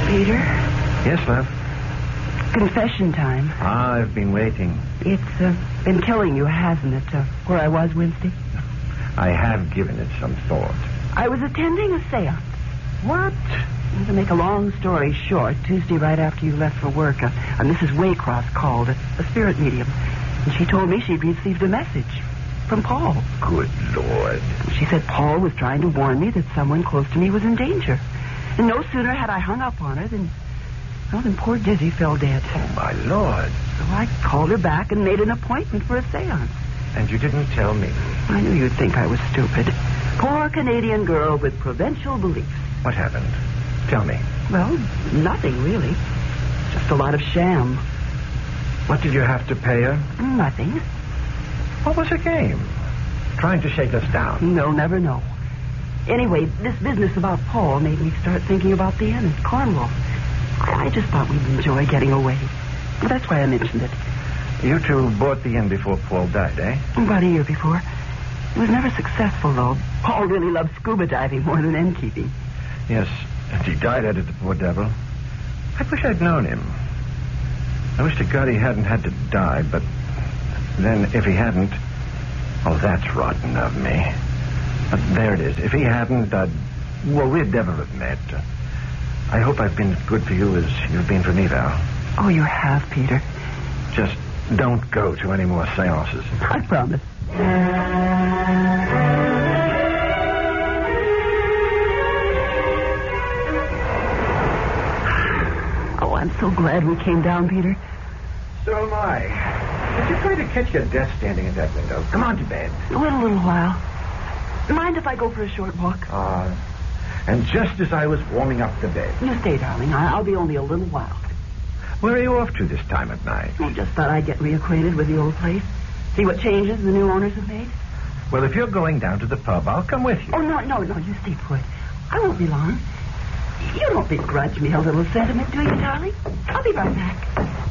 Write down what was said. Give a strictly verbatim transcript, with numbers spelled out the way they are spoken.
Peter? Yes, love? Confession time. Ah, I've been waiting. It's uh, been killing you, hasn't it, uh, where I was Wednesday? I have given it some thought. I was attending a seance. What? And to make a long story short, Tuesday right after you left for work, uh, uh, Missus Waycross called, a, a spirit medium. And she told me she'd received a message from Paul. Good Lord. She said Paul was trying to warn me that someone close to me was in danger. And no sooner had I hung up on her than... Well, then poor Dizzy fell dead. Oh, my Lord. So I called her back and made an appointment for a seance. And you didn't tell me. I knew you'd think I was stupid. Poor Canadian girl with provincial beliefs. What happened? Tell me. Well, nothing, really. Just a lot of sham. What did you have to pay her? Nothing. What was the game? Trying to shake us down. You'll never know. Anyway, this business about Paul made me start thinking about the inn in Cornwall. I just thought we'd enjoy getting away. Well, that's why I mentioned it. You two bought the inn before Paul died, eh? About a year before. It was never successful, though. Paul really loved scuba diving more than innkeeping. Yes, and he died at it, the poor devil. I wish I'd known him. I wish to God he hadn't had to die, but then if he hadn't... Oh, that's rotten of me. But there it is. If he hadn't, I'd... Well, we'd never have met. I hope I've been as good for you as you've been for me, Val. Oh, you have, Peter. Just don't go to any more seances. I promise. Oh, I'm so glad we came down, Peter. So am I. But you're trying to catch your death standing at that window. Come on to bed. Wait a little while. Mind if I go for a short walk? Ah, uh, and just as I was warming up the bed. You stay, darling. I- I'll be only a little while. Where are you off to this time of night? I just thought I'd get reacquainted with the old place. See what changes the new owners have made. Well, if you're going down to the pub, I'll come with you. Oh, no, no, no. You stay put. I won't be long. You don't begrudge me a little sentiment, do you, darling? I'll be right back.